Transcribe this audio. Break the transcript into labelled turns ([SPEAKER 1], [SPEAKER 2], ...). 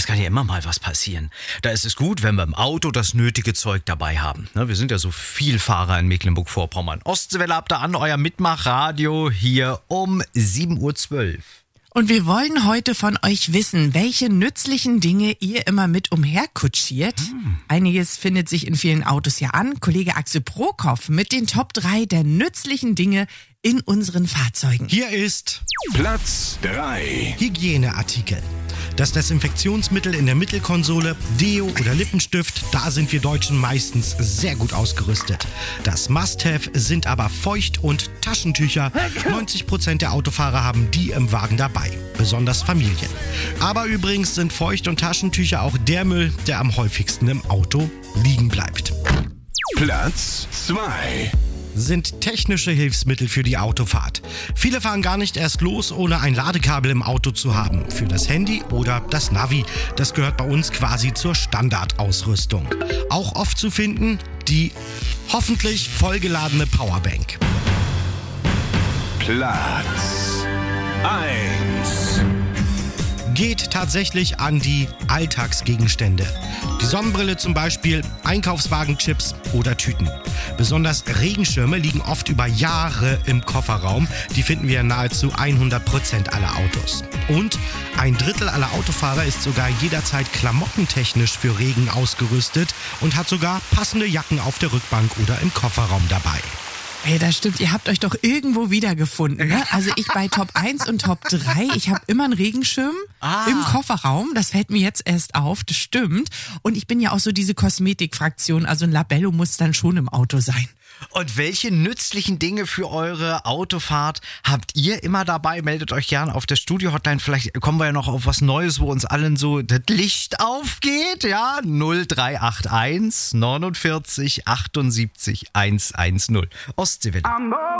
[SPEAKER 1] es kann ja immer mal was passieren. Da ist es gut, wenn wir im Auto das nötige Zeug dabei haben. Ne, wir sind ja so Vielfahrer in Mecklenburg-Vorpommern. Ostseewelle habt ihr an, euer Mitmachradio hier um 7:12 Uhr.
[SPEAKER 2] Und wir wollen heute von euch wissen, welche nützlichen Dinge ihr immer mit umherkutschiert. Einiges findet sich in vielen Autos ja an. Kollege Axel Prokop mit den Top 3 der nützlichen Dinge in unseren Fahrzeugen.
[SPEAKER 3] Hier ist
[SPEAKER 4] Platz 3.
[SPEAKER 3] Hygieneartikel. Das Desinfektionsmittel in der Mittelkonsole, Deo oder Lippenstift, da sind wir Deutschen meistens sehr gut ausgerüstet. Das Must-Have sind aber Feucht- und Taschentücher. 90% der Autofahrer haben die im Wagen dabei, besonders Familien. Aber übrigens sind Feucht- und Taschentücher auch der Müll, der am häufigsten im Auto liegen bleibt.
[SPEAKER 4] Platz 2.
[SPEAKER 3] Sind technische Hilfsmittel für die Autofahrt. Viele fahren gar nicht erst los, ohne ein Ladekabel im Auto zu haben. Für das Handy oder das Navi. Das gehört bei uns quasi zur Standardausrüstung. Auch oft zu finden, die hoffentlich vollgeladene Powerbank.
[SPEAKER 4] Platz 1.
[SPEAKER 3] Geht tatsächlich an die Alltagsgegenstände. Die Sonnenbrille zum Beispiel, Einkaufswagenchips oder Tüten. Besonders Regenschirme liegen oft über Jahre im Kofferraum. Die finden wir in nahezu 100% aller Autos. Und 1/3 aller Autofahrer ist sogar jederzeit klamottentechnisch für Regen ausgerüstet und hat sogar passende Jacken auf der Rückbank oder im Kofferraum dabei.
[SPEAKER 2] Hey, das stimmt. Ihr habt euch doch irgendwo wiedergefunden, ne? Also ich bei Top 1 und Top 3. Ich habe immer einen Regenschirm im Kofferraum. Das fällt mir jetzt erst auf. Das stimmt. Und ich bin ja auch so diese Kosmetikfraktion. Also ein Labello muss dann schon im Auto sein.
[SPEAKER 1] Und welche nützlichen Dinge für eure Autofahrt habt ihr immer dabei? Meldet euch gerne auf der Studio-Hotline. Vielleicht kommen wir ja noch auf was Neues, wo uns allen so das Licht aufgeht. Ja, 0381 49 78 110. Ostseewelle.